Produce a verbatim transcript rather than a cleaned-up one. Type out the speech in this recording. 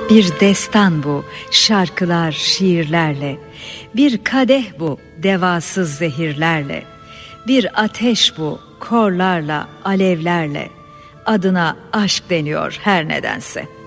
Bir destan bu, şarkılar, şiirlerle. Bir kadeh bu, devasız zehirlerle. Bir ateş bu, korlarla, alevlerle. Adına aşk deniyor her nedense.